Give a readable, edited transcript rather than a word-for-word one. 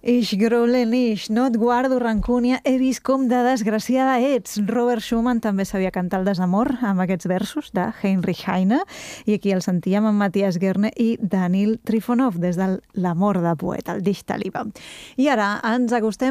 Ich grole nicht, no et guardo rancúnia, he vist com de desgraciada ets. Robert Schumann també sabia cantar el desamor amb aquests versos de Heinrich Heine, i aquí el sentíem amb Matthias Gerne i Danil Trifonov des de l'amor de poeta, el Dichterliebe. I ara ens acostem